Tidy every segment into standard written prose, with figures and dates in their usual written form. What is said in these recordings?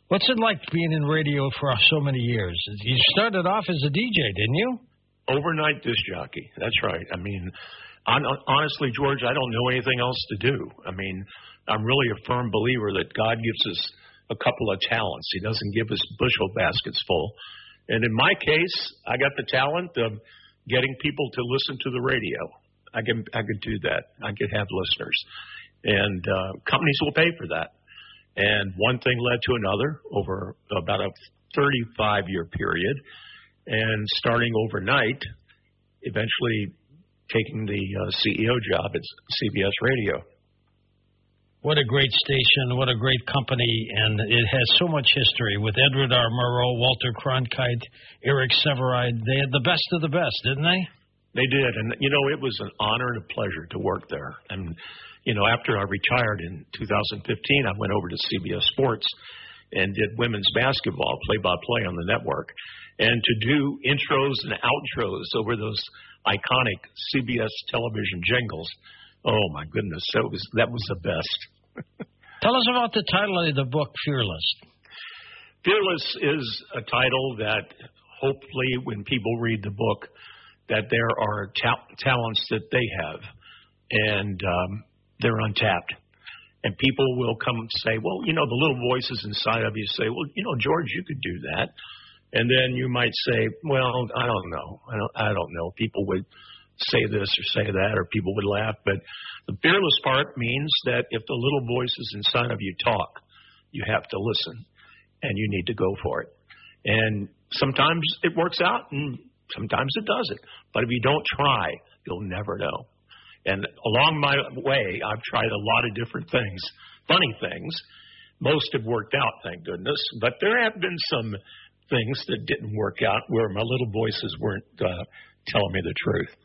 What's it like being in radio for so many years? You started off as a DJ, didn't you? Overnight disc jockey. That's right. I mean, honestly, George, I don't know anything else to do. I mean, I'm really a firm believer that God gives us a couple of talents. He doesn't give us bushel baskets full. And in my case, I got the talent of getting people to listen to the radio. I could do that. I could have listeners. And companies will pay for that. And one thing led to another over about a 35-year period. And starting overnight, eventually taking the CEO job at CBS Radio. What a great station, what a great company, and it has so much history with Edward R. Murrow, Walter Cronkite, Eric Sevareid. They had the best of the best, didn't they? They did, and, you know, it was an honor and a pleasure to work there. And, you know, after I retired in 2015, I went over to CBS Sports and did women's basketball, play-by-play on the network. And to do intros and outros over those iconic CBS television jingles, oh, my goodness, that was the best. Tell us about the title of the book, Fearless. Fearless is a title that hopefully when people read the book that there are talents that they have and they're untapped. And people will come and say, well, you know, the little voices inside of you say, well, you know, George, you could do that. And then you might say, well, I don't know. I don't know. People would say this or say that, or people would laugh. But the fearless part means that if the little voices inside of you talk, you have to listen, and you need to go for it. And sometimes it works out, and sometimes it doesn't. But if you don't try, you'll never know. And along my way, I've tried a lot of different things, funny things. Most have worked out, thank goodness. But there have been some things that didn't work out where my little voices weren't telling me the truth.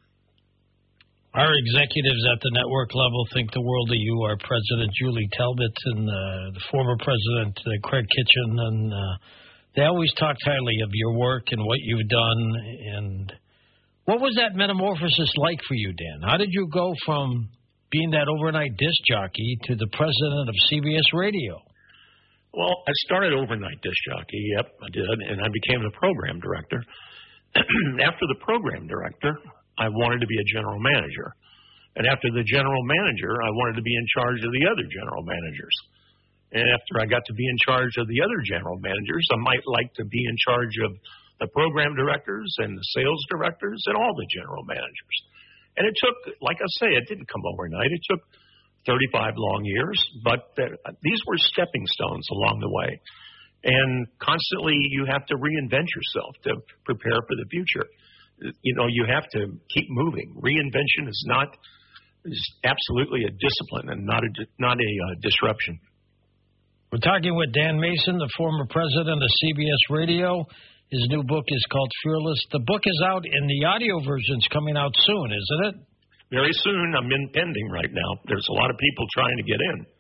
Our executives at the network level think the world of you. Our president, Julie Talbot, and the former president, Craig Kitchen, and they always talked highly of your work and what you've done. And what was that metamorphosis like for you, Dan? How did you go from being that overnight disc jockey to the president of CBS Radio? Well, I started overnight disc jockey, yep, I did, and I became the program director. After the program director, I wanted to be a general manager. And after the general manager, I wanted to be in charge of the other general managers. And after I got to be in charge of the other general managers, I might like to be in charge of the program directors and the sales directors and all the general managers. And it took, like I say, it didn't come overnight. It took 35 long years, but these were stepping stones along the way. And constantly you have to reinvent yourself to prepare for the future. You know, you have to keep moving. Reinvention is absolutely a discipline and not a disruption. We're talking with Dan Mason, the former president of CBS Radio. His new book is called Fearless. The book is out, and the audio version's coming out soon, isn't it? Very soon. I'm in pending right now. There's a lot of people trying to get in.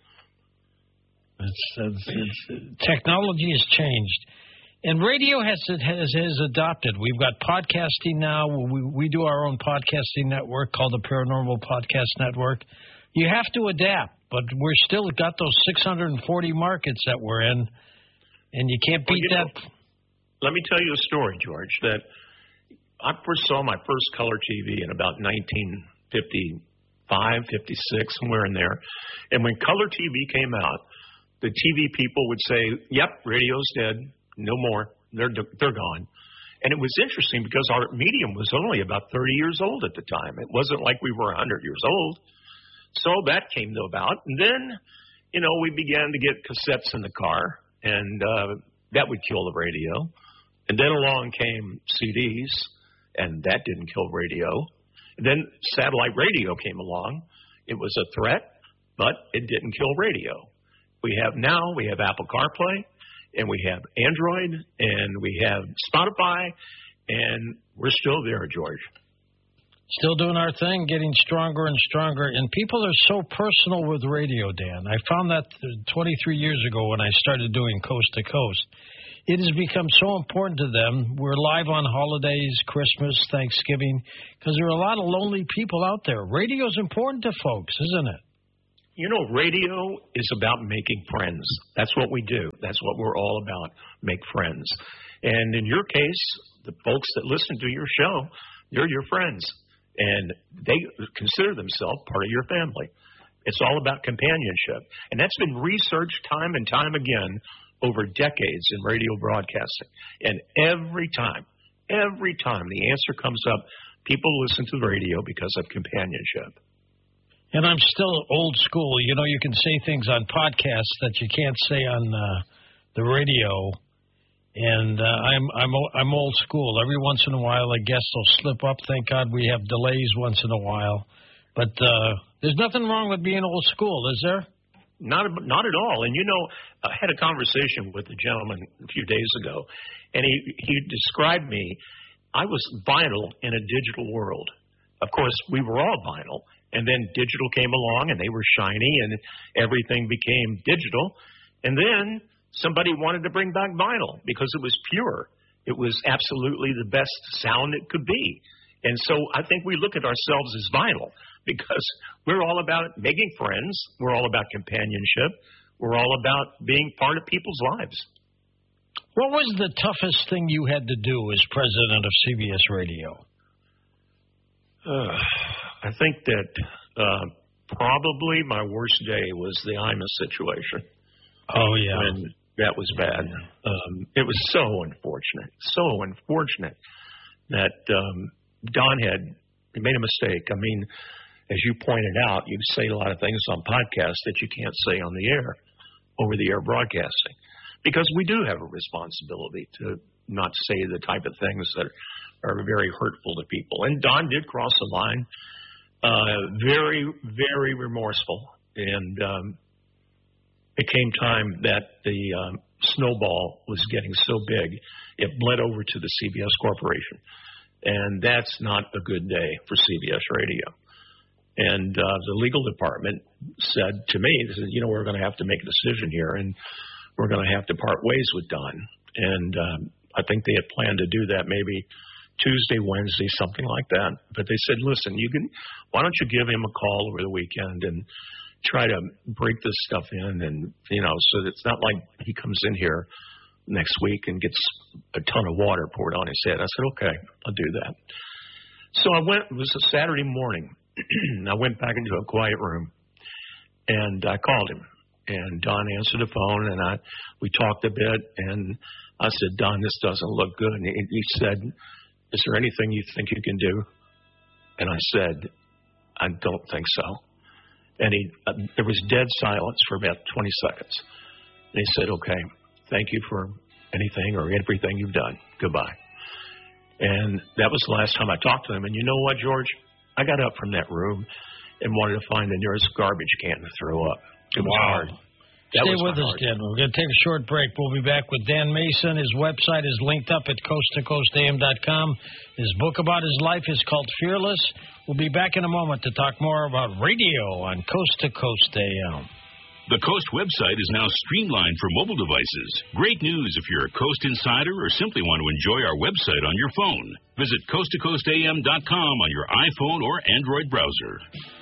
Technology has changed. And radio has adopted. We've got podcasting now. We do our own podcasting network called the Paranormal Podcast Network. You have to adapt, but we're still got those 640 markets that we're in, and you can't beat that. Let me tell you a story, George, that I first saw my first color TV in about 1955, 56, somewhere in there. And when color TV came out, the TV people would say, yep, radio's dead. No more. They're gone. And it was interesting because our medium was only about 30 years old at the time. It wasn't like we were 100 years old. So that came about. And then, you know, we began to get cassettes in the car, and that would kill the radio. And then along came CDs, and that didn't kill radio. And then satellite radio came along. It was a threat, but it didn't kill radio. We have Apple CarPlay, and we have Android, and we have Spotify, and we're still there, George. Still doing our thing, getting stronger and stronger. And people are so personal with radio, Dan. I found that 23 years ago when I started doing Coast to Coast. It has become so important to them. We're live on holidays, Christmas, Thanksgiving, because there are a lot of lonely people out there. Radio's important to folks, isn't it? You know, radio is about making friends. That's what we do. That's what we're all about, make friends. And in your case, the folks that listen to your show, they're your friends. And they consider themselves part of your family. It's all about companionship. And that's been researched time and time again over decades in radio broadcasting. And every time the answer comes up, people listen to the radio because of companionship. And I'm still old school. You know, you can say things on podcasts that you can't say on the radio. And I'm old school. Every once in a while, a guest will slip up. Thank God we have delays once in a while. But there's nothing wrong with being old school, is there? Not at all. And, you know, I had a conversation with a gentleman a few days ago, and he described me. I was vinyl in a digital world. Of course, we were all vinyl. And then digital came along, and they were shiny, and everything became digital. And then somebody wanted to bring back vinyl because it was pure. It was absolutely the best sound it could be. And so I think we look at ourselves as vinyl because we're all about making friends. We're all about companionship. We're all about being part of people's lives. What was the toughest thing you had to do as president of CBS Radio? I think that probably my worst day was the IMA situation. Oh, yeah. And that was bad. It was so unfortunate that Don had made a mistake. I mean, as you pointed out, you say a lot of things on podcasts that you can't say on the air, over-the-air broadcasting, because we do have a responsibility to not say the type of things that are very hurtful to people. And Don did cross the line, very, very remorseful. And it came time that the snowball was getting so big, it bled over to the CBS Corporation. And that's not a good day for CBS Radio. And the legal department said to me, they said, you know, we're going to have to make a decision here, and we're going to have to part ways with Don. And I think they had planned to do that maybe Tuesday, Wednesday, something like that. But they said, listen, why don't you give him a call over the weekend and try to break this stuff in, and, you know, so that it's not like he comes in here next week and gets a ton of water poured on his head. I said, okay, I'll do that. So I went, it was a Saturday morning. I went back into a quiet room, and I called him. And Don answered the phone, and we talked a bit, and I said, Don, this doesn't look good. And he said, is there anything you think you can do? And I said, I don't think so. And there was dead silence for about 20 seconds. And he said, okay, thank you for anything or everything you've done. Goodbye. And that was the last time I talked to him. And you know what, George? I got up from that room and wanted to find the nearest garbage can to throw up. It was hard. Stay with us, Dan. We're going to take a short break. We'll be back with Dan Mason. His website is linked up at coasttocoastam.com. His book about his life is called Fearless. We'll be back in a moment to talk more about radio on Coast to Coast AM. The Coast website is now streamlined for mobile devices. Great news if you're a Coast insider or simply want to enjoy our website on your phone. Visit coasttocoastam.com on your iPhone or Android browser.